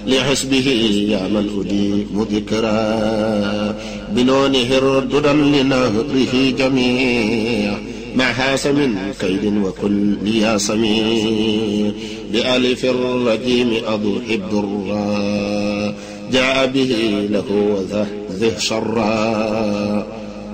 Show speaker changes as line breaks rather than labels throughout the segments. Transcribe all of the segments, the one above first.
لحسبه يا من أديم ذكرا بنونه رددا لنهره جميع مع حاسم كيد وكل يا سميع بألف الرجيم أضحي الضرا جاء به له وذه شرا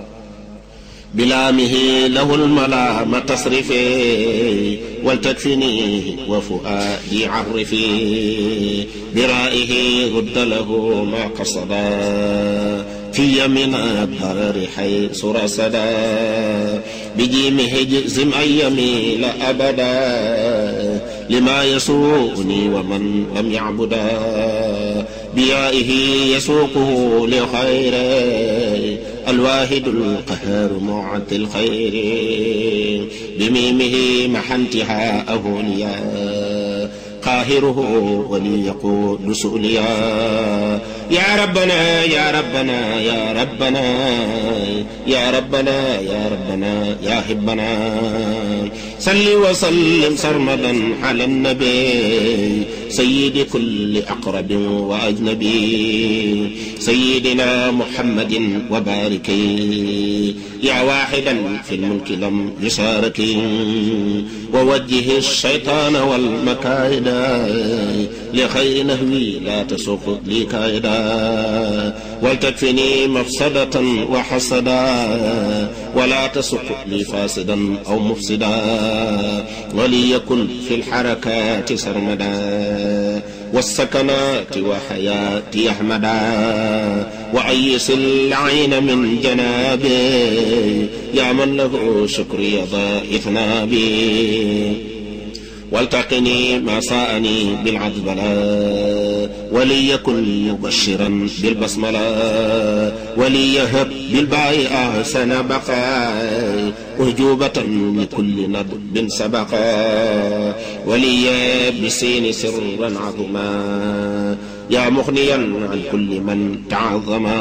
بلامه له الملام تصرفي ولتكفنيه وفؤادي عرفي برائه رد له ما قصدا في من الضرر حيث رصدا بجيمه جزم أن يميل أبدا لما يسوقني ومن لم يعبدا بيائه يسوقه لخير الواحد القهار معطي الخير بميمه مع انتهاءه ليا قاهره وليقول سؤليا يا ربنا يا ربنا يا ربنا يا ربنا يا ربنا يا حبنا صل وسلم سرمدا على النبي سيد كل أقرب وأجنبي سيدنا محمد وبارك يا واحدا في الملك لم يشارك ووجه الشيطان والمكائد لخير نهوي لا تسوق لي كائدا ولتكفني مفسدة وحسدا ولا تسق لي فاسدا أو مفسدا وليكن في الحركات سرمدا والسكنات وحياتي أحمدا وأيس العين من جنابي يا من له شكري ضائف نابي والتقني ما ساءني بالعذبلا وليكن مبشرا بالبسملا وليهب بالباء أحسن بقاء أهجوبة لكل ندب سبقا ولي بالسين سرا عظما يا مغنيا عن كل من تعظما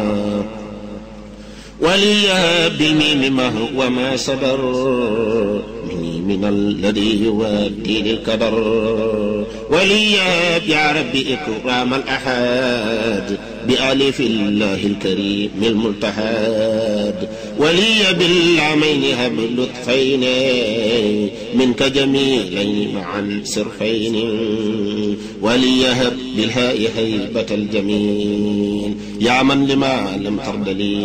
ولي بالميم ما هو ما صدر من الذي يودي للكدر ولي يا رب إكرام الأحد بألف الله الكريم الملتحد ولي بالعمين هب لطفين منك جميلين معا سرفين ولي هب بالهاء هيبة الجميل يا من لما لم ترد لي